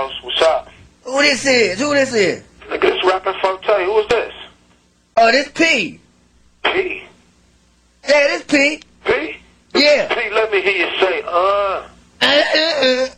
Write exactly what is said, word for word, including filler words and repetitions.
Boss. What's up? Who this is? Who this is? Nigga, this rapping Forte. Who is this? Oh, this P. P. Yeah, this P. P? Yeah. P, let me hear you say, uh. Uh, uh, uh.